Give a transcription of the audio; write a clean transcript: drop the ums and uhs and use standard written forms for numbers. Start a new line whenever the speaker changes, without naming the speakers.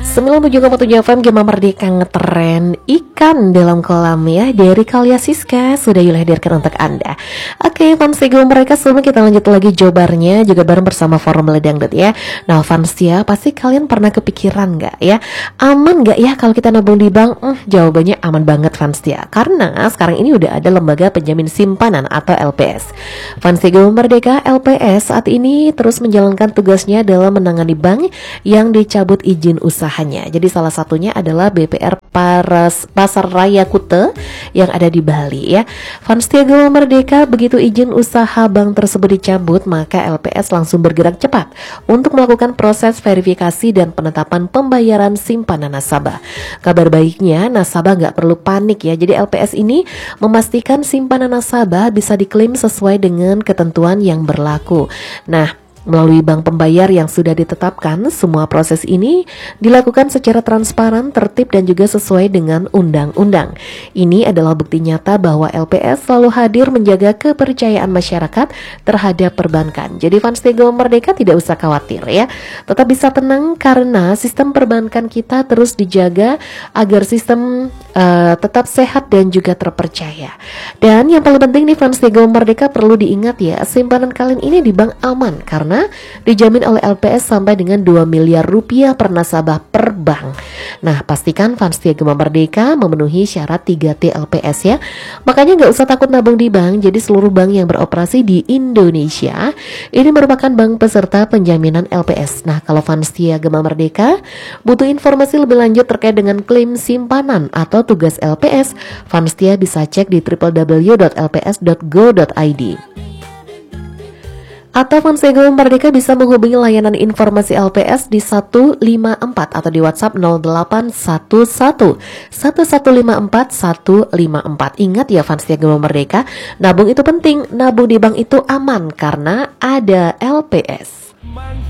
97,7 FM Gema Merdeka ngetren ikan dalam kolam ya dari Kalya Siska sudah Yula hadirkan untuk Anda. Oke, fans Gema mereka sebelum kita lanjut lagi jawabannya juga bareng bersama Forum Ledangdut ya. Nah fans ya, pasti kalian pernah kepikiran nggak ya, aman nggak ya kalau kita nabung di bank? Jawabannya aman banget fans ya, karena sekarang ini udah ada lembaga penjamin simpanan atau LPS. Fans Gema Merdeka LPS saat ini terus menjalankan tugasnya dalam menangani bank yang dicabut izin usahanya. Jadi salah satunya adalah BPR Pasar Raya Kute yang ada di Bali ya. Fans Gema Merdeka begitu izin usaha bank tersebut dicabut, maka LPS langsung bergerak cepat untuk melakukan proses verifikasi dan penetapan pembayaran simpanan nasabah. Kabar baiknya nasabah nggak perlu panik ya. Jadi LPS ini memastikan simpanan nasabah bisa diklaim sesuai dengan ketentuan yang berlaku. Nah, melalui bank pembayar yang sudah ditetapkan, semua proses ini dilakukan secara transparan, tertib dan juga sesuai dengan undang-undang. Ini adalah bukti nyata bahwa LPS selalu hadir menjaga kepercayaan masyarakat terhadap perbankan. Jadi fans Gema Merdeka tidak usah khawatir ya, tetap bisa tenang karena sistem perbankan kita terus dijaga agar sistem tetap sehat dan juga terpercaya. Dan yang paling penting nih fans Gema Merdeka perlu diingat ya, simpanan kalian ini di bank aman karena dijamin oleh LPS sampai dengan 2 miliar rupiah per nasabah per bank. Nah, pastikan fans Gema Merdeka memenuhi syarat 3T LPS ya. Makanya nggak usah takut nabung di bank. Jadi seluruh bank yang beroperasi di Indonesia ini merupakan bank peserta penjaminan LPS. Nah, kalau fans Gema Merdeka butuh informasi lebih lanjut terkait dengan klaim simpanan atau tugas LPS, fans bisa cek di www.lps.go.id. Atau fans Gema Merdeka bisa menghubungi layanan informasi LPS di 154 atau di WhatsApp 0811 1154 154. Ingat ya fans Gema Merdeka, nabung itu penting, nabung di bank itu aman karena ada LPS.